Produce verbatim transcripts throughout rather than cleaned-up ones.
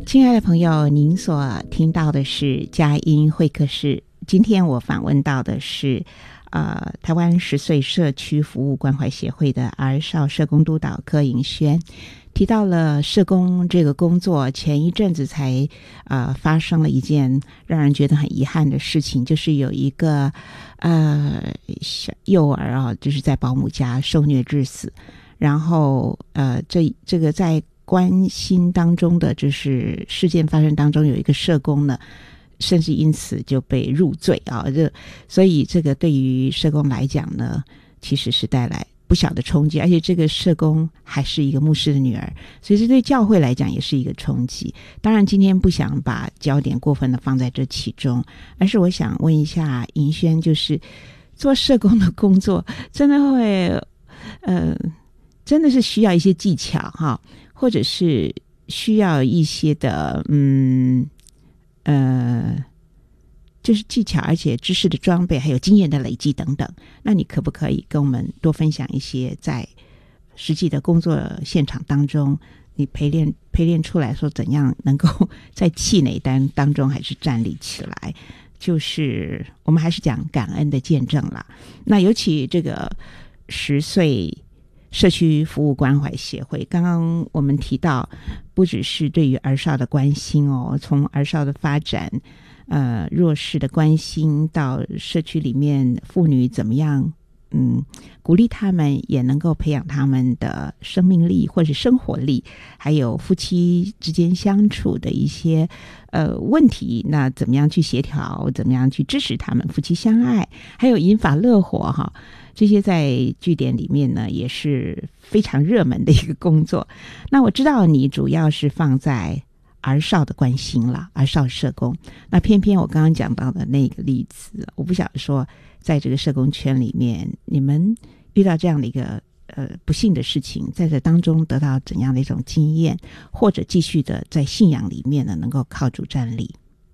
亲爱的朋友，您所听到的是佳音会客室。今天我访问到的是呃，台湾十岁社区服务关怀协会的儿少社工督导柯银轩，提到了社工这个工作。前一阵子才呃发生了一件让人觉得很遗憾的事情，就是有一个呃小幼儿啊，就是在保姆家受虐致死。然后呃，这这个在关心当中的，就是事件发生当中有一个社工呢，甚至因此就被入罪啊，这所以这个对于社工来讲呢，其实是带来不小的冲击，而且这个社工还是一个牧师的女儿，所以这对教会来讲也是一个冲击。当然今天不想把焦点过分的放在这其中，而是我想问一下银轩，就是做社工的工作真的会呃真的是需要一些技巧哈，或者是需要一些的嗯呃，就是技巧，而且知识的装备，还有经验的累积等等。那你可不可以跟我们多分享一些在实际的工作现场当中，你陪练陪练出来说怎样能够在气馁当当中还是站立起来？就是我们还是讲感恩的见证啦。那尤其这个十岁社区服务关怀协会，刚刚我们提到不只是对于儿少的关心哦，从儿少的发展呃弱势的关心，到社区里面妇女怎么样嗯鼓励他们，也能够培养他们的生命力或是生活力，还有夫妻之间相处的一些呃问题，那怎么样去协调，怎么样去支持他们夫妻相爱，还有引法乐活哈，这些在据点里面呢也是非常热门的一个工作。那我知道你主要是放在儿少的关心啦，儿少社工。那偏偏我刚刚讲到的那个例子，我不晓得说在这个社工圈里面，你们遇到这样的一个呃不幸的事情，在这当中得到怎样的一种经验，或者继续的在信仰里面呢能够靠主站立。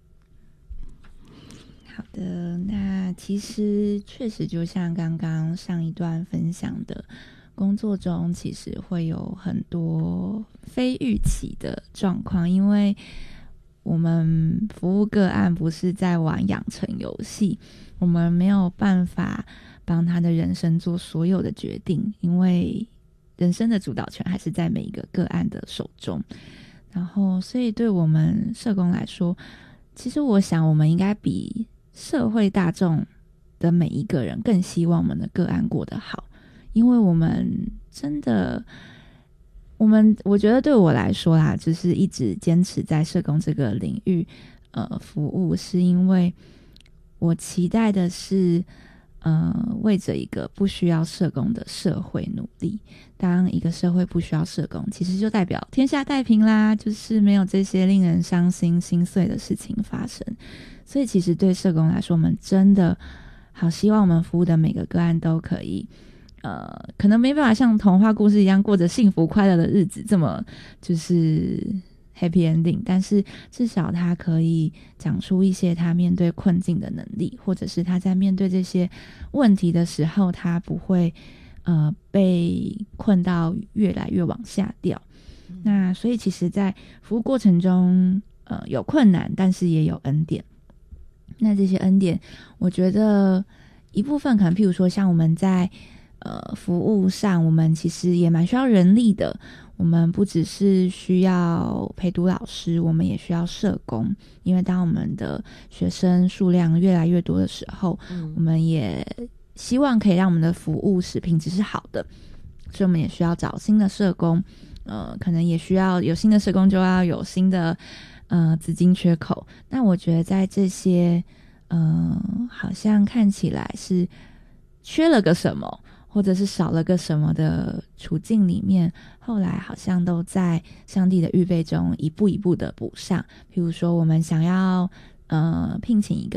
好的，那其实确实就像刚刚上一段分享的，工作中其实会有很多非预期的状况，因为我们服务个案不是在玩养成游戏，我们没有办法帮他的人生做所有的决定，因为人生的主导权还是在每一个个案的手中。然后所以对我们社工来说，其实我想我们应该比社会大众的每一个人更希望我们的个案过得好，因为我们真的我们我觉得对我来说啦，就是一直坚持在社工这个领域呃服务，是因为我期待的是呃为着一个不需要社工的社会努力。当一个社会不需要社工，其实就代表天下太平啦，就是没有这些令人伤心心碎的事情发生。所以其实对社工来说，我们真的好希望我们服务的每个个案都可以呃，可能没办法像童话故事一样过着幸福快乐的日子，这么就是 happy ending， 但是至少他可以讲出一些他面对困境的能力，或者是他在面对这些问题的时候，他不会呃被困到越来越往下掉。嗯、那所以其实在服务过程中呃有困难，但是也有恩典。那这些恩典我觉得一部分可能譬如说像我们在呃服务上，我们其实也蛮需要人力的，我们不只是需要陪读老师，我们也需要社工，因为当我们的学生数量越来越多的时候、嗯、我们也希望可以让我们的服务使品质是好的，所以我们也需要找新的社工，呃，可能也需要有新的社工就要有新的呃资金缺口。那我觉得在这些呃好像看起来是缺了个什么，或者是少了个什么的处境里面，后来好像都在上帝的预备中一步一步的补上。譬如说我们想要呃聘请一个